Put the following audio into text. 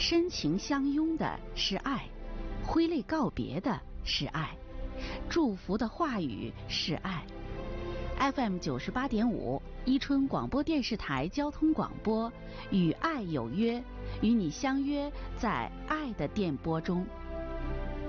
深情相拥的是爱，挥泪告别的是爱，祝福的话语是爱。FM 98.5伊春广播电视台交通广播，与爱有约，与你相约在爱的电波中。